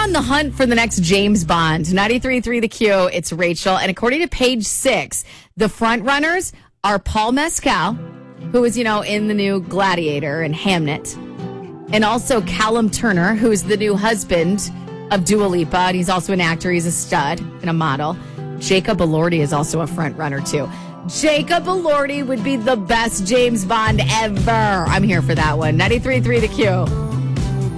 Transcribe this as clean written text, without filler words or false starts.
on the hunt for the next James Bond. 93.3 The Q, it's Rachel. And according to Page Six, the front runners are Paul Mescal, who is, in the new Gladiator and Hamnet. And also Callum Turner, who is the new husband of Dua Lipa. And he's also an actor. He's a stud and a model. Jacob Elordi is also a front runner, too. Jacob Elordi would be the best James Bond ever. I'm here for that one. 93.3 The Q.